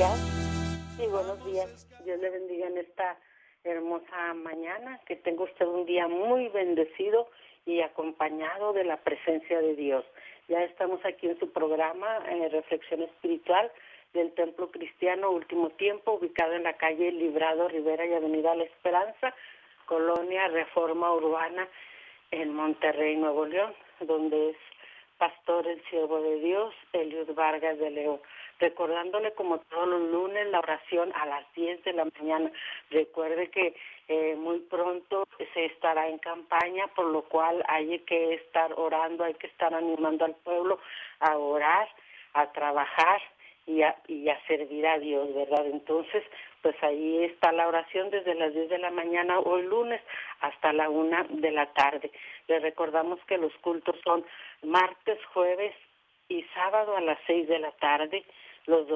días. Sí, buenos días. Dios le bendiga en esta hermosa mañana. Que tenga usted un día muy bendecido y acompañado de la presencia de Dios. Ya estamos aquí en su programa, Reflexión Espiritual del Templo Cristiano Último Tiempo, ubicado en la calle Librado Rivera y Avenida La Esperanza, Colonia Reforma Urbana, en Monterrey, Nuevo León, donde es pastor el siervo de Dios, Eliud Vargas de León. Recordándole como todos los lunes la oración a las 10 de la mañana. Recuerde que muy pronto se estará en campaña, por lo cual hay que estar orando, hay que estar animando al pueblo a orar, a trabajar y a servir a Dios, ¿verdad? Entonces, pues ahí está la oración desde las 10 de la mañana hoy lunes hasta la 1 de la tarde. Les recordamos que los cultos son martes, jueves y sábado a las 6 de la tarde. Los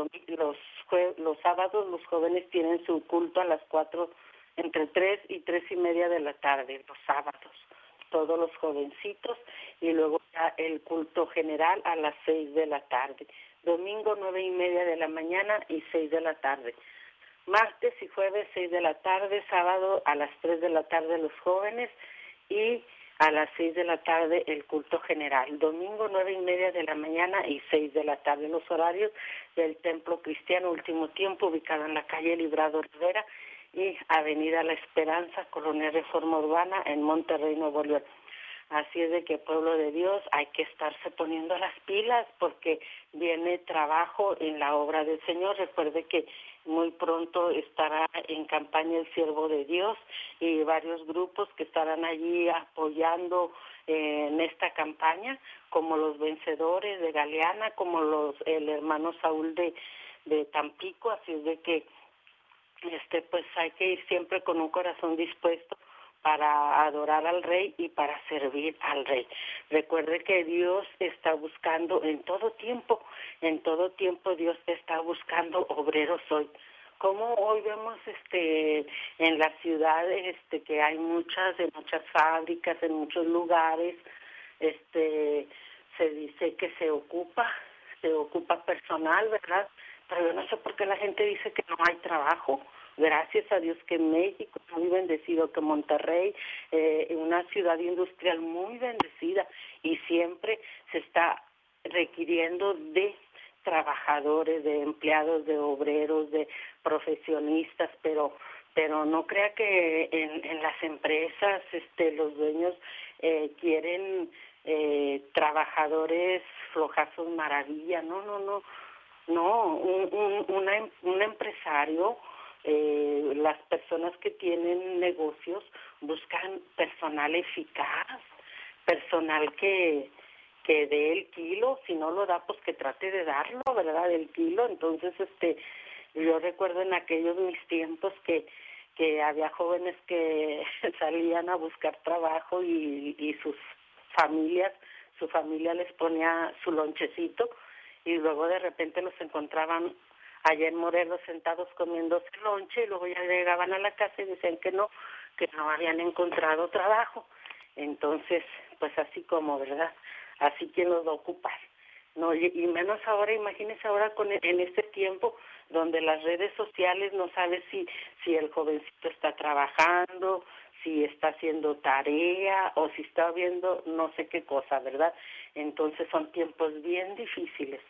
sábados los jóvenes tienen su culto a las 4, entre 3 y 3 y media de la tarde, los sábados, todos los jovencitos, y luego ya el culto general a las 6 de la tarde. Domingo 9 y media de la mañana y 6 de la tarde. Martes y jueves 6 de la tarde, sábado a las 3 de la tarde los jóvenes y a las 6 de la tarde el culto general. Domingo 9 y media de la mañana y 6 de la tarde. Los horarios del Templo Cristiano Último Tiempo, ubicado en la calle Librado Rivera y Avenida La Esperanza, Colonia Reforma Urbana, en Monterrey, Nuevo León. Así es de que, pueblo de Dios, hay que estarse poniendo las pilas porque viene trabajo en la obra del Señor. Recuerde que muy pronto estará en campaña el siervo de Dios y varios grupos que estarán allí apoyando en esta campaña, como los Vencedores de Galeana, como el hermano Saúl de Tampico. Así es de que pues hay que ir siempre con un corazón dispuesto para adorar al Rey y para servir al Rey. Recuerde que Dios está buscando en todo tiempo Dios está buscando obreros hoy. Como hoy vemos en las ciudades que hay muchas fábricas, en muchos lugares, se dice que se ocupa personal, ¿verdad? Pero yo no sé por qué la gente dice que no hay trabajo. Gracias a Dios que México es muy bendecido, que Monterrey, una ciudad industrial muy bendecida, y siempre se está requiriendo de trabajadores, de empleados, de obreros, de profesionistas, pero no crea que en las empresas los dueños quieren trabajadores flojazos maravilla. No, un empresario, las personas que tienen negocios buscan personal eficaz, personal que dé el kilo. Si no lo da, pues que trate de darlo, ¿verdad? El kilo. Entonces, yo recuerdo en aquellos mis tiempos que había jóvenes que salían a buscar trabajo y su familia les ponía su lonchecito, y luego de repente los encontraban allá en Morelos sentados comiéndose lonche, y luego ya llegaban a la casa y decían que no habían encontrado trabajo. Entonces, pues así como, ¿verdad? Así quien los va a ocupar. No, y menos ahora, imagínese ahora en este tiempo donde las redes sociales no sabe si el jovencito está trabajando, si está haciendo tarea o si está viendo no sé qué cosa, ¿verdad? Entonces son tiempos bien difíciles,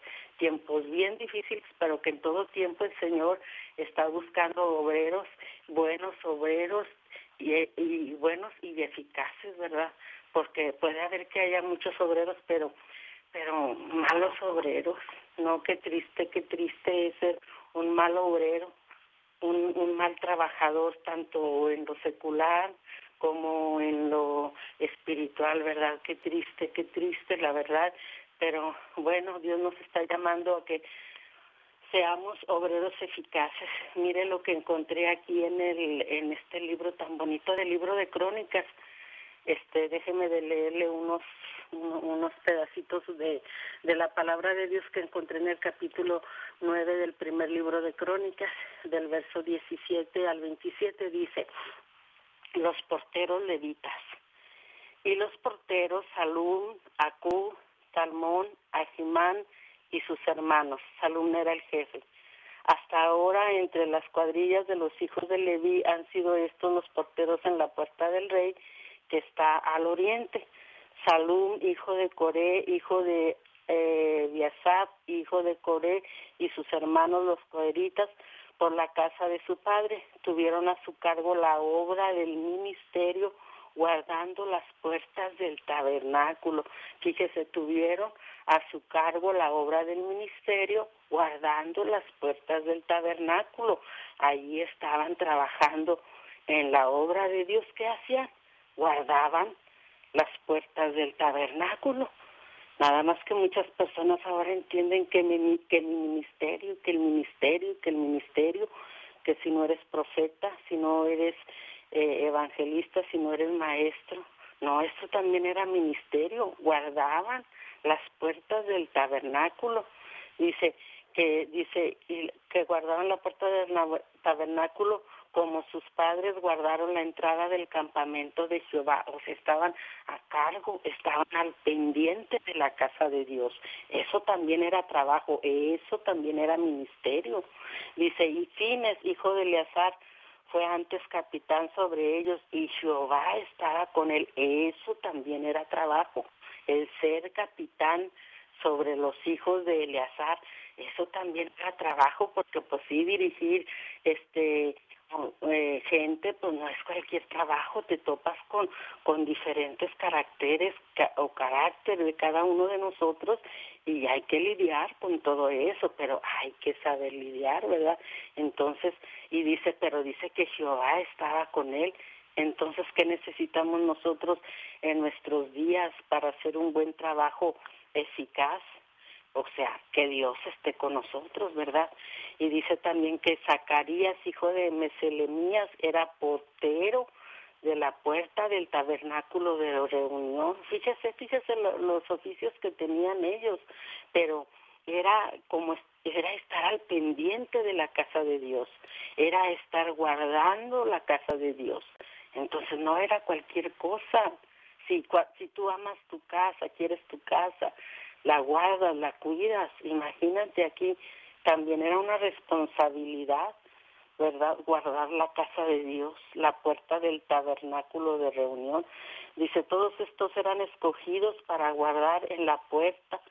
pero que en todo tiempo el Señor está buscando obreros, buenos obreros y buenos y eficaces, ¿verdad? Porque puede haber que haya muchos obreros, pero malos obreros. No, qué triste es ser un mal obrero, un mal trabajador, tanto en lo secular como en lo espiritual, ¿verdad? Qué triste, la verdad. Pero bueno, Dios nos está llamando a que seamos obreros eficaces. Mire lo que encontré aquí en este libro tan bonito, del libro de Crónicas. Déjeme de leerle unos pedacitos de la palabra de Dios que encontré en el capítulo 9 del primer libro de Crónicas, del verso 17 al 27, dice: los porteros levitas. Y los porteros Salum, Acú, Salmón, Ahimán y sus hermanos. Salum era el jefe. Hasta ahora entre las cuadrillas de los hijos de Leví han sido estos los porteros en la puerta del rey, que está al oriente. Salum, hijo de Coré, hijo de Biasab, hijo de Coré, y sus hermanos los coeritas, por la casa de su padre, tuvieron a su cargo la obra del ministerio, guardando las puertas del tabernáculo. Fíjese, tuvieron a su cargo la obra del ministerio, guardando las puertas del tabernáculo. Ahí estaban trabajando en la obra de Dios. ¿Qué hacían? Guardaban las puertas del tabernáculo. Nada más que muchas personas ahora entienden que el ministerio, que si no eres profeta, si no eres evangelista, si no eres maestro. No, eso también era ministerio. Guardaban las puertas del tabernáculo. Dice que guardaban la puerta del tabernáculo como sus padres guardaron la entrada del campamento de Jehová. O sea, estaban a cargo, estaban al pendiente de la casa de Dios. Eso también era trabajo, eso también era ministerio. Dice, y Fines, hijo de Eleazar, fue antes capitán sobre ellos, y Jehová estaba con él. Eso también era trabajo, el ser capitán sobre los hijos de Eleazar. Eso también era trabajo, porque pues sí, dirigir gente, pues no es cualquier trabajo. Te topas con diferentes caracteres o carácter de cada uno de nosotros, y hay que lidiar con todo eso, pero hay que saber lidiar, ¿verdad? Entonces, pero dice que Jehová estaba con él. Entonces, ¿qué necesitamos nosotros en nuestros días para hacer un buen trabajo eficaz? O sea, que Dios esté con nosotros, ¿verdad? Y dice también que Zacarías, hijo de Meselemías, era portero de la puerta del tabernáculo de reunión. Fíjese los oficios que tenían ellos, pero era estar al pendiente de la casa de Dios, era estar guardando la casa de Dios. Entonces no era cualquier cosa. Si tú amas tu casa, quieres tu casa, la guardas, la cuidas, imagínate, aquí también era una responsabilidad, ¿verdad? Guardar la casa de Dios, la puerta del tabernáculo de reunión. Dice, todos estos eran escogidos para guardar en la puerta,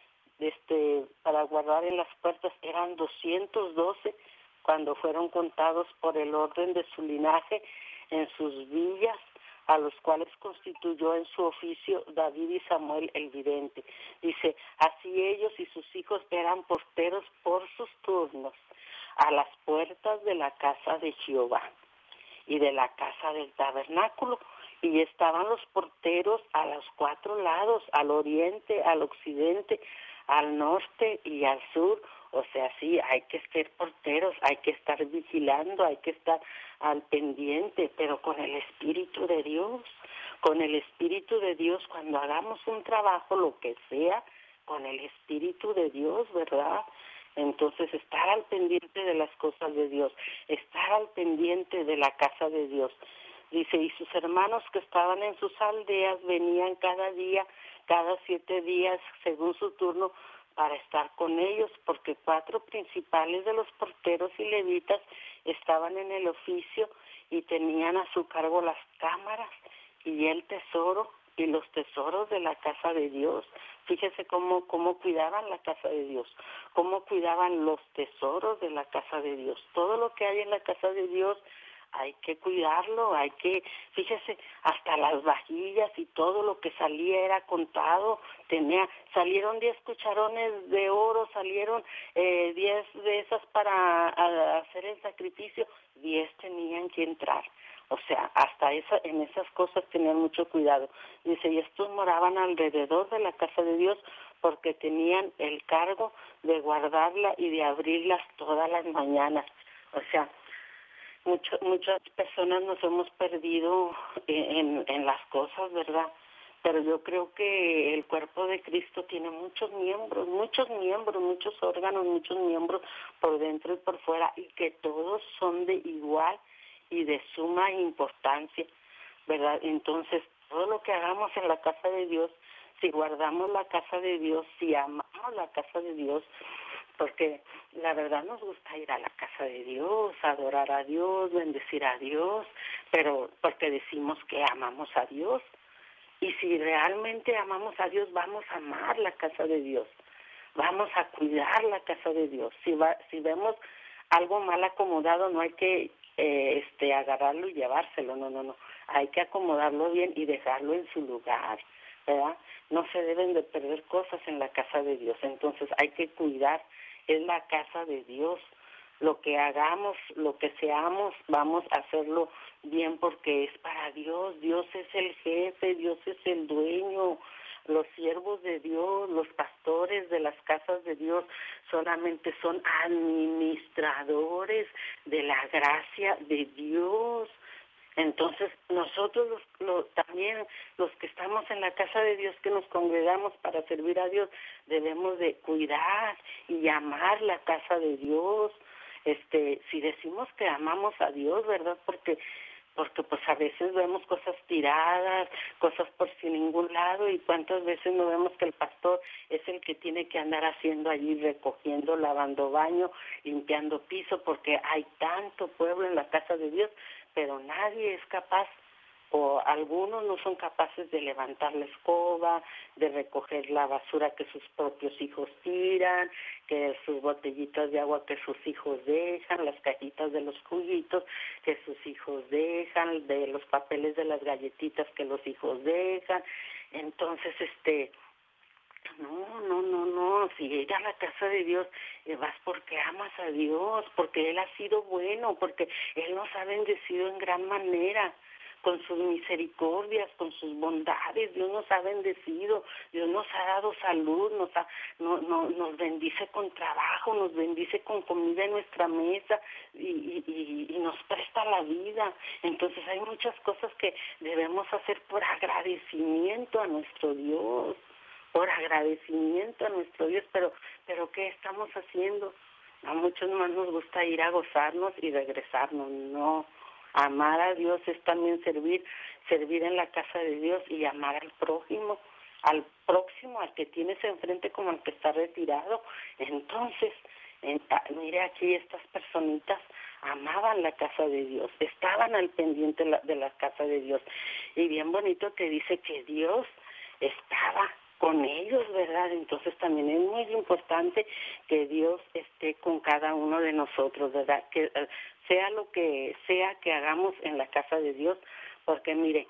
para guardar en las puertas. Eran 212 cuando fueron contados por el orden de su linaje en sus villas, a los cuales constituyó en su oficio David y Samuel el vidente. Dice, así ellos y sus hijos eran porteros por sus turnos a las puertas de la casa de Jehová y de la casa del tabernáculo, y estaban los porteros a los 4 lados, al oriente, al occidente, al norte y al sur. O sea, sí, hay que ser porteros, hay que estar vigilando, hay que estar al pendiente, pero con el Espíritu de Dios. Con el Espíritu de Dios, cuando hagamos un trabajo, lo que sea, con el Espíritu de Dios, ¿verdad? Entonces, estar al pendiente de las cosas de Dios, estar al pendiente de la casa de Dios. Dice, y sus hermanos que estaban en sus aldeas venían cada día, cada 7 días, según su turno, para estar con ellos, porque 4 principales de los porteros y levitas estaban en el oficio y tenían a su cargo las cámaras y el tesoro y los tesoros de la casa de Dios. Fíjese cómo cuidaban la casa de Dios, cómo cuidaban los tesoros de la casa de Dios. Todo lo que hay en la casa de Dios hay que cuidarlo, fíjese, hasta las vajillas y todo lo que salía era contado. Salieron 10 cucharones de oro, salieron 10 de esas para hacer el sacrificio, 10 tenían que entrar. O sea, en esas cosas tenían mucho cuidado. Dice, y estos moraban alrededor de la casa de Dios porque tenían el cargo de guardarla y de abrirlas todas las mañanas. O sea, muchas personas nos hemos perdido en las cosas, ¿verdad? Pero yo creo que el cuerpo de Cristo tiene muchos miembros, muchos órganos, muchos miembros por dentro y por fuera, y que todos son de igual y de suma importancia, ¿verdad? Entonces, todo lo que hagamos en la casa de Dios, si guardamos la casa de Dios, si amamos la casa de Dios, porque la verdad nos gusta ir a la casa de Dios, adorar a Dios, bendecir a Dios, pero porque decimos que amamos a Dios. Y si realmente amamos a Dios, vamos a amar la casa de Dios, vamos a cuidar la casa de Dios. Si vemos algo mal acomodado, no hay que agarrarlo y llevárselo, no, hay que acomodarlo bien y dejarlo en su lugar, ¿verdad? No se deben de perder cosas en la casa de Dios, entonces hay que cuidar, es la casa de Dios. Lo que hagamos, lo que seamos, vamos a hacerlo bien porque es para Dios. Dios es el jefe, Dios es el dueño. Los siervos de Dios, los pastores de las casas de Dios solamente son administradores de la gracia de Dios. Entonces nosotros también los que estamos en la casa de Dios, que nos congregamos para servir a Dios, debemos de cuidar y amar la casa de Dios. Si decimos que amamos a Dios, ¿verdad? Porque pues a veces vemos cosas tiradas, cosas por sin ningún lado, y cuántas veces no vemos que el pastor es el que tiene que andar haciendo allí, recogiendo, lavando baño, limpiando piso, porque hay tanto pueblo en la casa de Dios, pero nadie es capaz, o algunos no son capaces de levantar la escoba, de recoger la basura que sus propios hijos tiran, que sus botellitas de agua que sus hijos dejan, las cajitas de los juguitos que sus hijos dejan, de los papeles de las galletitas que los hijos dejan. Entonces, no, si ir a la casa de Dios, vas porque amas a Dios, porque Él ha sido bueno, porque Él nos ha bendecido en gran manera, con sus misericordias, con sus bondades. Dios nos ha bendecido, Dios nos ha dado salud, nos bendice con trabajo, nos bendice con comida en nuestra mesa y nos presta la vida. Entonces hay muchas cosas que debemos hacer por agradecimiento a nuestro Dios, por agradecimiento a nuestro Dios, pero ¿qué estamos haciendo? A muchos más nos gusta ir a gozarnos y regresarnos. No, amar a Dios es también servir en la casa de Dios y amar al prójimo, al próximo, al que tienes enfrente como al que está retirado. Entonces, mire aquí, estas personitas amaban la casa de Dios, estaban al pendiente de la casa de Dios. Y bien bonito que dice que Dios estaba con ellos, ¿verdad? Entonces también es muy importante que Dios esté con cada uno de nosotros, ¿verdad? Que sea lo que sea que hagamos en la casa de Dios, porque mire,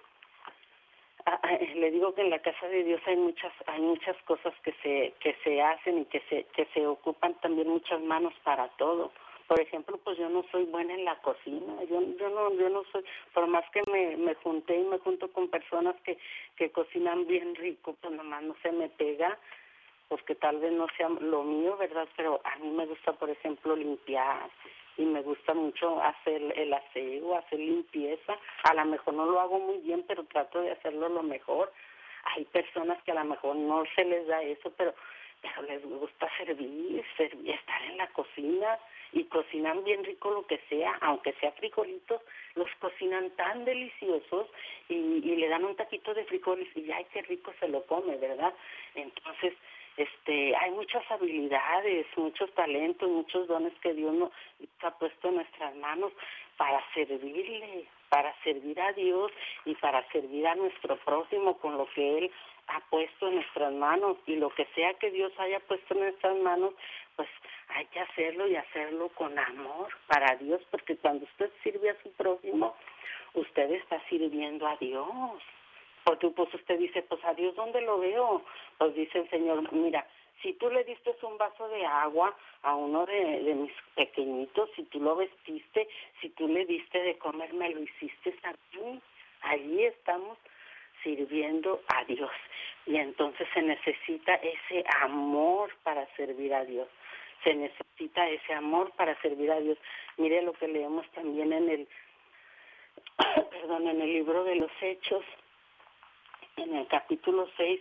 le digo que en la casa de Dios hay muchas cosas que se hacen y que se ocupan también muchas manos para todo. Por ejemplo, pues yo no soy buena en la cocina, yo no soy, por más que me junto con personas que cocinan bien rico, pues nomás no se me pega, porque tal vez no sea lo mío, ¿verdad? Pero a mí me gusta, por ejemplo, limpiar, y me gusta mucho hacer el aseo, hacer limpieza. A lo mejor no lo hago muy bien, pero trato de hacerlo lo mejor. Hay personas que a lo mejor no se les da eso, pero les gusta servir, estar en la cocina, y cocinan bien rico lo que sea, aunque sea frijolitos, los cocinan tan deliciosos y le dan un taquito de frijoles y ¡ay, qué rico se lo come!, ¿verdad? Entonces, hay muchas habilidades, muchos talentos, muchos dones que Dios nos ha puesto en nuestras manos para servirle, para servir a Dios y para servir a nuestro prójimo con lo que Él ha puesto en nuestras manos, y lo que sea que Dios haya puesto en nuestras manos, pues hay que hacerlo y hacerlo con amor para Dios, porque cuando usted sirve a su prójimo, usted está sirviendo a Dios. Porque pues usted dice, pues a Dios, ¿dónde lo veo? Pues dice el Señor, mira, si tú le diste un vaso de agua a uno de mis pequeñitos, si tú lo vestiste, si tú le diste de comer, me lo hiciste a mí. Allí estamos sirviendo a Dios. Y entonces se necesita ese amor para servir a Dios. Se necesita ese amor para servir a Dios. Mire lo que leemos también en el en el libro de los Hechos, en el capítulo 6,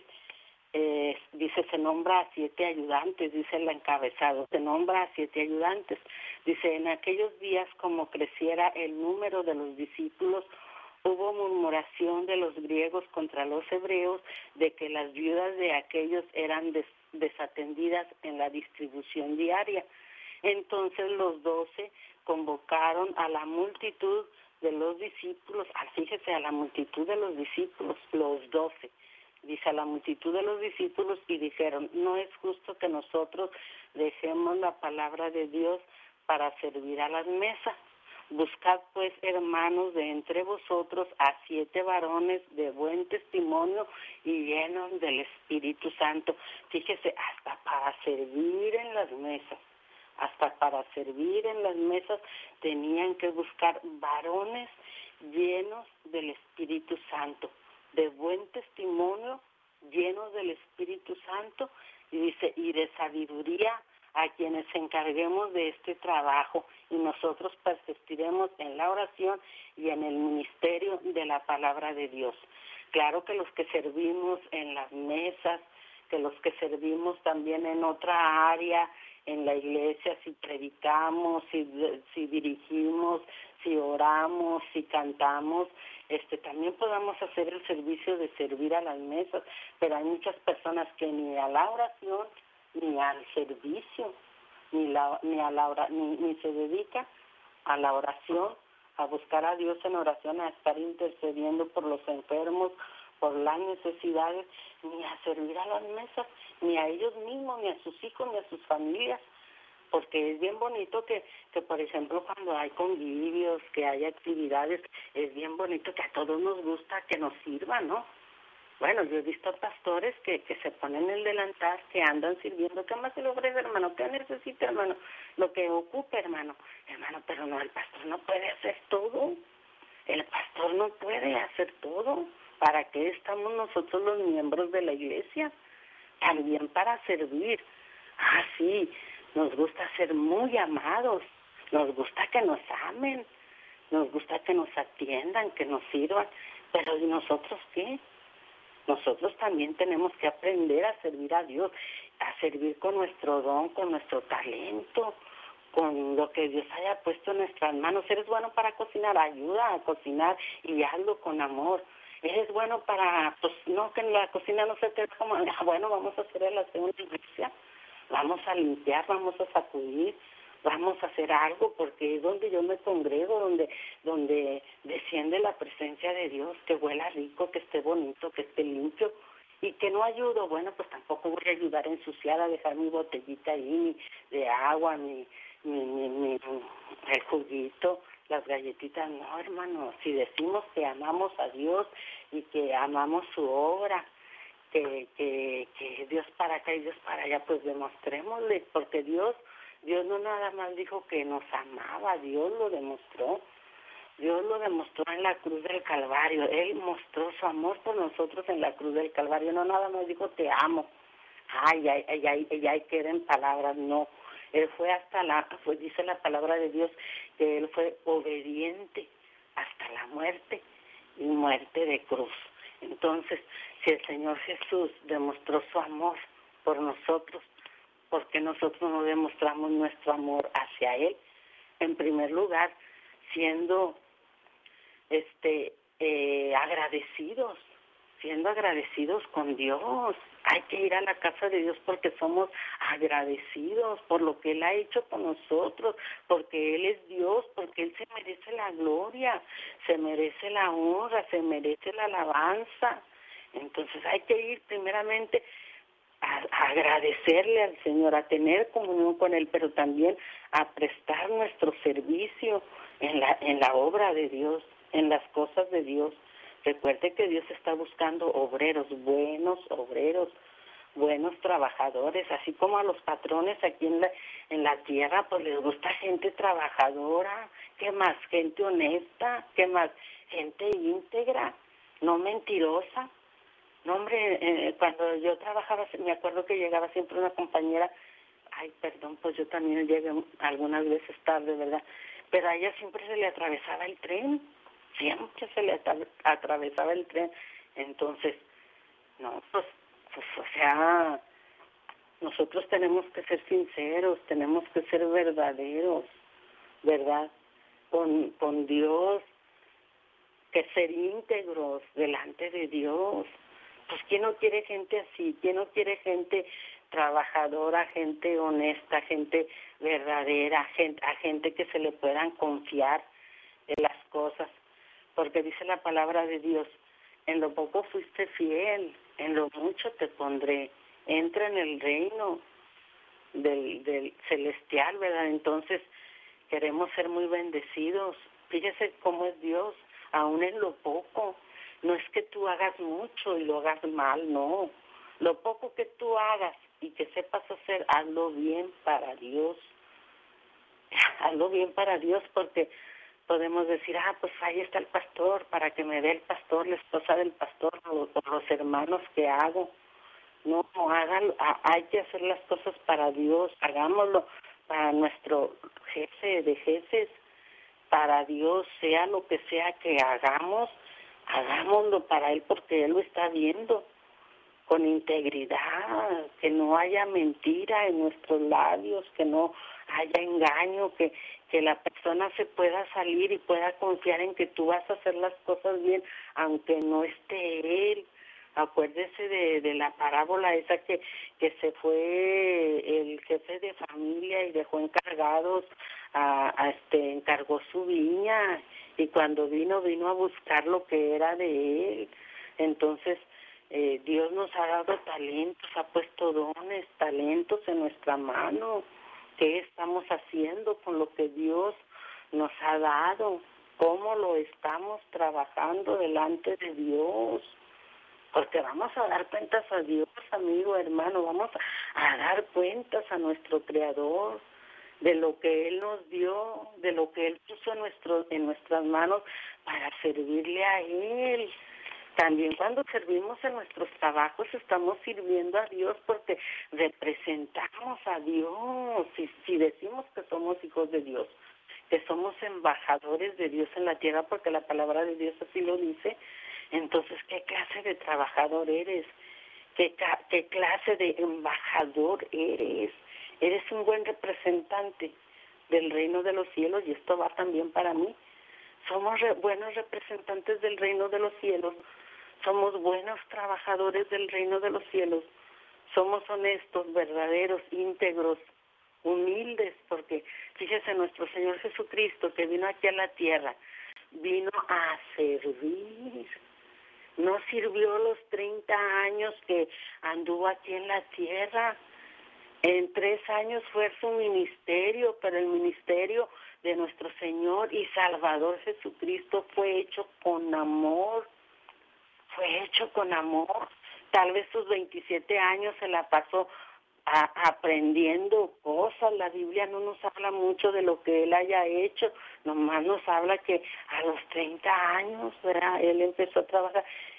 dice, se nombra a 7 ayudantes, dice el encabezado, se nombra a 7 ayudantes. Dice, en aquellos días, como creciera el número de los discípulos, hubo murmuración de los griegos contra los hebreos de que las viudas de aquellos eran desatendidas en la distribución diaria. Entonces los 12 convocaron a la multitud de los discípulos, fíjese, a la multitud de los discípulos, los 12, dice a la multitud de los discípulos, y dijeron: no es justo que nosotros dejemos la palabra de Dios para servir a las mesas. Buscad pues, hermanos, de entre vosotros a 7 varones de buen testimonio y llenos del Espíritu Santo. Fíjese, hasta para servir en las mesas. Hasta para servir en las mesas tenían que buscar varones llenos del Espíritu Santo, de buen testimonio, llenos del Espíritu Santo, y dice, y de sabiduría, a quienes encarguemos de este trabajo, y nosotros persistiremos en la oración y en el ministerio de la palabra de Dios. Claro que los que servimos en las mesas, que los que servimos también en otra área, en la iglesia, si predicamos, si dirigimos, si oramos, si cantamos, también podamos hacer el servicio de servir a las mesas, pero hay muchas personas que ni a la oración, ni al servicio, ni se dedica a la oración, a buscar a Dios en oración, a estar intercediendo por los enfermos, por las necesidades, ni a servir a las mesas, ni a ellos mismos, ni a sus hijos, ni a sus familias, porque es bien bonito que por ejemplo, cuando hay convivios, que hay actividades, es bien bonito que a todos nos gusta que nos sirvan, ¿no? Bueno, yo he visto pastores que se ponen el delantal, que andan sirviendo. ¿Qué más se le ofrece, hermano? ¿Qué necesita, hermano? Lo que ocupe, hermano. Hermano, pero no, el pastor no puede hacer todo. El pastor no puede hacer todo. ¿Para qué estamos nosotros los miembros de la iglesia? También para servir. Sí, nos gusta ser muy amados. Nos gusta que nos amen. Nos gusta que nos atiendan, que nos sirvan. Pero ¿y nosotros qué? Nosotros también tenemos que aprender a servir a Dios, a servir con nuestro don, con nuestro talento, con lo que Dios haya puesto en nuestras manos. Eres bueno para cocinar, ayuda a cocinar y hazlo con amor. Eres bueno para, pues no, que en la cocina no se te da como, bueno, vamos a hacer el aseo en la iglesia, vamos a limpiar, vamos a sacudir, vamos a hacer algo, porque es donde yo me congrego, donde desciende la presencia de Dios, que huela rico, que esté bonito, que esté limpio. Y que no ayudo, bueno, pues tampoco voy a ayudar a ensuciar, a dejar mi botellita ahí de agua, el juguito, las galletitas. No, hermano, si decimos que amamos a Dios y que amamos su obra, que Dios para acá y Dios para allá, pues demostrémosle, porque Dios no nada más dijo que nos amaba, Dios lo demostró. Dios lo demostró en la cruz del Calvario. Él mostró su amor por nosotros en la cruz del Calvario. No nada más dijo te amo. Ay, queda en palabras. No. Él fue dice la palabra de Dios, que Él fue obediente hasta la muerte, y muerte de cruz. Entonces, si el Señor Jesús demostró su amor por nosotros, ¿por qué nosotros no demostramos nuestro amor hacia Él? En primer lugar, siendo siendo agradecidos con Dios. Hay que ir a la casa de Dios porque somos agradecidos por lo que Él ha hecho con nosotros, porque Él es Dios, porque Él se merece la gloria, se merece la honra, se merece la alabanza. Entonces hay que ir primeramente a agradecerle al Señor, a tener comunión con Él, pero también a prestar nuestro servicio en la obra de Dios, en las cosas de Dios. Recuerde que Dios está buscando obreros, buenos trabajadores, así como a los patrones aquí en la tierra, pues les gusta gente trabajadora, ¿qué más? Gente honesta, ¿qué más? Gente íntegra, no mentirosa. No, hombre, cuando yo trabajaba, me acuerdo que llegaba siempre una compañera, pues yo también llegué algunas veces tarde, ¿verdad? Pero a ella siempre se le atravesaba el tren, siempre se le atravesaba el tren. Entonces, no, pues, o sea, nosotros tenemos que ser sinceros, tenemos que ser verdaderos, ¿verdad? Con Dios, que ser íntegros delante de Dios. Pues ¿quién no quiere gente así? ¿Quién no quiere gente trabajadora, gente honesta, gente verdadera, a gente que se le puedan confiar en las cosas, porque dice la palabra de Dios, en lo poco fuiste fiel, en lo mucho te pondré, entra en el reino del celestial, ¿verdad? Entonces queremos ser muy bendecidos. Fíjese cómo es Dios, aún en lo poco. No es que tú hagas mucho y lo hagas mal, no. Lo poco que tú hagas y que sepas hacer, hazlo bien para Dios. Hazlo bien para Dios, porque podemos decir, pues ahí está el pastor, para que me dé el pastor, la esposa del pastor, o los hermanos que hago. No, hágalo, hay que hacer las cosas para Dios, hagámoslo para nuestro jefe de jefes, para Dios, sea lo que sea que hagamos, hagámoslo para Él, porque Él lo está viendo, con integridad, que no haya mentira en nuestros labios, que no haya engaño, que la persona se pueda salir y pueda confiar en que tú vas a hacer las cosas bien, aunque no esté Él. Acuérdese de la parábola esa que se fue el jefe de familia y dejó encargados, encargó su viña, y cuando vino a buscar lo que era de él. Entonces, Dios nos ha dado talentos, ha puesto dones, talentos en nuestra mano. ¿Qué estamos haciendo con lo que Dios nos ha dado? ¿Cómo lo estamos trabajando delante de Dios? Porque vamos a dar cuentas a Dios, amigo, hermano, vamos a dar cuentas a nuestro Creador de lo que Él nos dio, de lo que Él puso en nuestras manos para servirle a Él. También cuando servimos en nuestros trabajos estamos sirviendo a Dios porque representamos a Dios. Si decimos que somos hijos de Dios, que somos embajadores de Dios en la tierra, porque la palabra de Dios así lo dice, entonces, ¿qué clase de trabajador eres? ¿Qué clase de embajador eres? Eres un buen representante del reino de los cielos, y esto va también para mí. Somos buenos representantes del reino de los cielos. Somos buenos trabajadores del reino de los cielos. Somos honestos, verdaderos, íntegros, humildes, porque fíjese, nuestro Señor Jesucristo, que vino aquí a la tierra, vino a servir. No sirvió los 30 años que anduvo aquí en la tierra. En 3 años fue su ministerio, pero el ministerio de nuestro Señor y Salvador Jesucristo fue hecho con amor. Fue hecho con amor. Tal vez sus 27 años se la pasó aprendiendo cosas. La Biblia no nos habla mucho de lo que él haya hecho, nomás nos habla que a los 30 años, ¿verdad?, él empezó a trabajar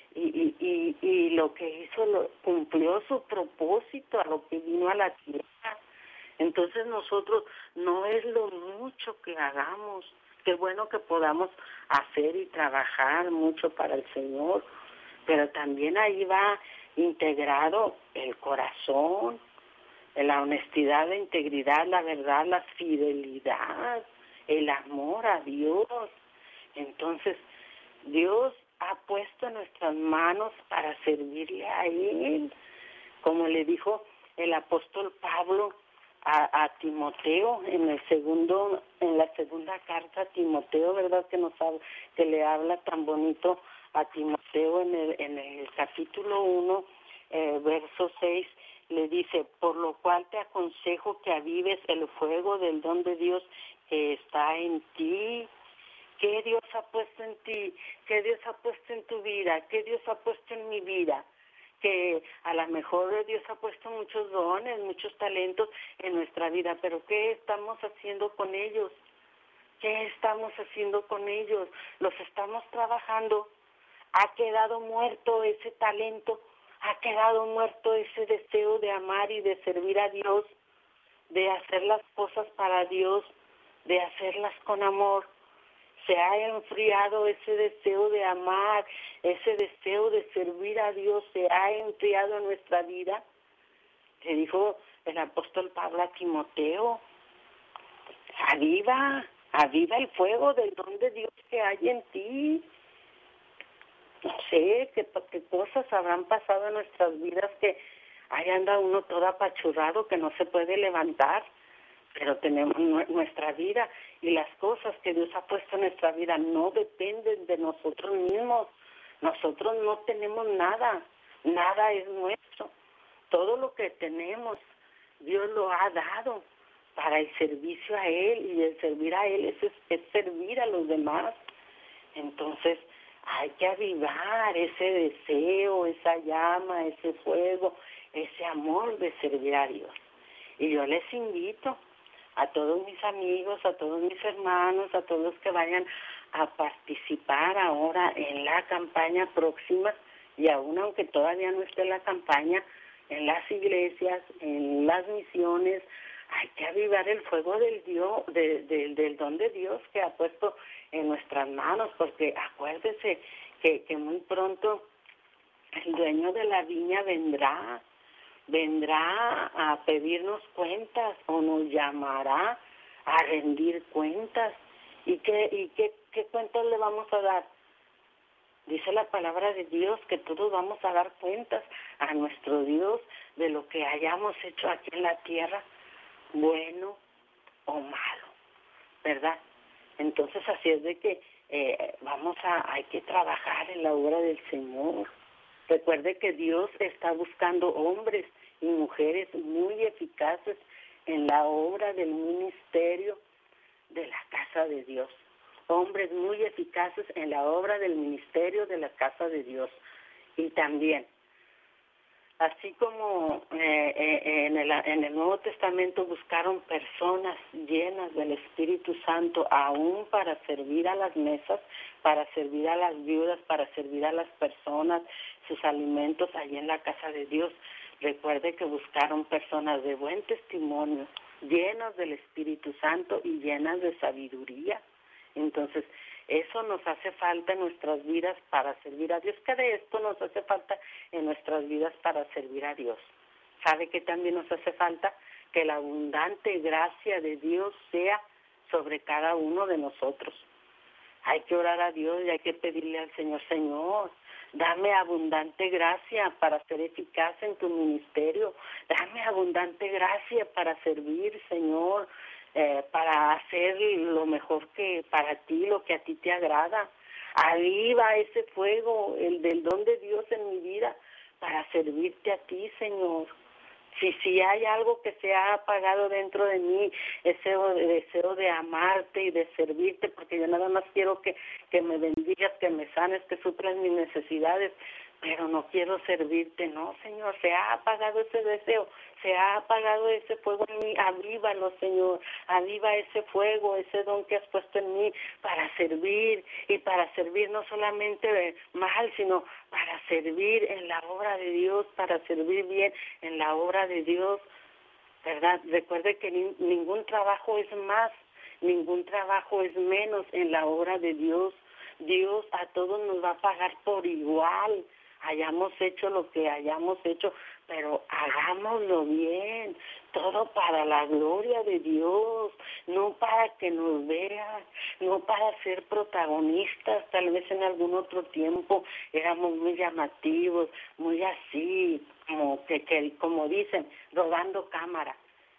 y lo que hizo, cumplió su propósito a lo que vino a la tierra. Entonces nosotros no es lo mucho que hagamos, qué bueno que podamos hacer y trabajar mucho para el Señor, pero también ahí va integrado el corazón, la honestidad, la integridad, la verdad, la fidelidad, el amor a Dios. Entonces, Dios ha puesto en nuestras manos para servirle a Él, como le dijo el apóstol Pablo a Timoteo en la segunda carta a Timoteo, ¿verdad?, que le habla tan bonito a Timoteo en el capítulo 1, verso 6, le dice: por lo cual te aconsejo que avives el fuego del don de Dios que está en ti. ¿Qué Dios ha puesto en ti? ¿Qué Dios ha puesto en tu vida? ¿Qué Dios ha puesto en mi vida? Que a lo mejor Dios ha puesto muchos dones, muchos talentos en nuestra vida, pero ¿qué estamos haciendo con ellos? ¿Qué estamos haciendo con ellos? ¿Los estamos trabajando? ¿Ha quedado muerto ese talento? ¿Ha quedado muerto ese deseo de amar y de servir a Dios, de hacer las cosas para Dios, de hacerlas con amor? ¿Se ha enfriado ese deseo de amar, ese deseo de servir a Dios? ¿Se ha enfriado en nuestra vida? Le dijo el apóstol Pablo a Timoteo: aviva el fuego del don de Dios que hay en ti. No sé qué cosas habrán pasado en nuestras vidas que Ahí anda uno todo apachurrado que no se puede levantar, pero tenemos nuestra vida y las cosas que Dios ha puesto en nuestra vida no dependen de nosotros mismos. Nosotros no tenemos nada, nada es nuestro. Todo lo que tenemos, Dios lo ha dado para el servicio a Él, y el servir a Él es servir a los demás. Entonces hay que avivar ese deseo, esa llama, ese fuego, ese amor de servir a Dios. Y yo les invito a todos mis amigos, a todos mis hermanos, a todos los que vayan a participar ahora en la campaña próxima, y aún aunque todavía no esté la campaña, en las iglesias, en las misiones, hay que avivar el fuego del Dios, del don de Dios que ha puesto en nuestras manos, porque acuérdese que muy pronto el dueño de la viña vendrá a pedirnos cuentas, o nos llamará a rendir cuentas. ¿Y qué cuentas le vamos a dar? Dice la palabra de Dios que todos vamos a dar cuentas a nuestro Dios de lo que hayamos hecho aquí en la tierra, bueno o malo, ¿verdad? Entonces así es de que hay que trabajar en la obra del Señor. Recuerde que Dios está buscando hombres y mujeres muy eficaces en la obra del ministerio de la casa de Dios. Hombres muy eficaces en la obra del ministerio de la casa de Dios. Y también, así como en el Nuevo Testamento buscaron personas llenas del Espíritu Santo, aún para servir a las mesas, para servir a las viudas, para servir a las personas, sus alimentos allí en la casa de Dios. Recuerde que buscaron personas de buen testimonio, llenas del Espíritu Santo y llenas de sabiduría. Entonces, eso nos hace falta en nuestras vidas para servir a Dios. ¿Qué de esto nos hace falta en nuestras vidas para servir a Dios? ¿Sabe qué también nos hace falta? Que la abundante gracia de Dios sea sobre cada uno de nosotros. Hay que orar a Dios y hay que pedirle al Señor: Señor, dame abundante gracia para ser eficaz en tu ministerio. Dame abundante gracia para servir, Señor, para hacer lo mejor que para ti, lo que a ti te agrada. Aviva ese fuego, el del don de Dios en mi vida, para servirte a ti, Señor. Si hay algo que se ha apagado dentro de mí, ese deseo de amarte y de servirte, porque yo nada más quiero que me bendigas, que me sanes, que suplas mis necesidades, pero no quiero servirte, no, Señor. Se ha apagado ese deseo, se ha apagado ese fuego en mí. Avívalo, Señor, aviva ese fuego, ese don que has puesto en mí para servir, y para servir no solamente mal, sino para servir en la obra de Dios, para servir bien en la obra de Dios, ¿verdad? Recuerde que ningún trabajo es más, ningún trabajo es menos en la obra de Dios. Dios a todos nos va a pagar por igual, hayamos hecho lo que hayamos hecho, pero hagámoslo bien, todo para la gloria de Dios, no para que nos vean, no para ser protagonistas. Tal vez en algún otro tiempo éramos muy llamativos, muy así, como dicen, robando cámara,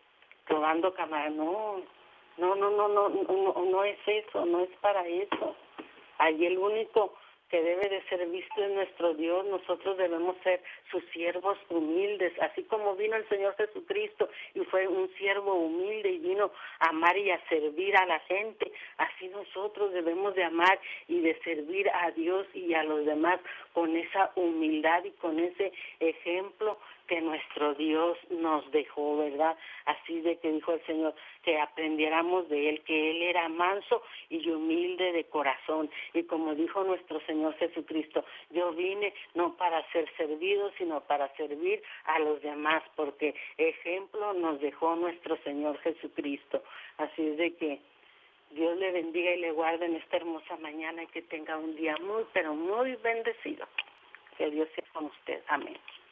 no es eso, no es para eso. Allí el único que debe de ser visto es nuestro Dios. Nosotros debemos ser sus siervos humildes, así como vino el Señor Jesucristo y fue un siervo humilde y vino a amar y a servir a la gente. Así nosotros debemos de amar y de servir a Dios y a los demás con esa humildad y con ese ejemplo que nuestro Dios nos dejó, ¿verdad? Así de que dijo el Señor, que aprendiéramos de Él, que Él era manso y humilde de corazón. Y como dijo nuestro Señor Jesucristo, yo vine no para ser servido, sino para servir a los demás, porque ejemplo nos dejó nuestro Señor Jesucristo. Así es de que Dios le bendiga y le guarde en esta hermosa mañana, y que tenga un día muy, pero muy bendecido. Que Dios sea con usted. Amén.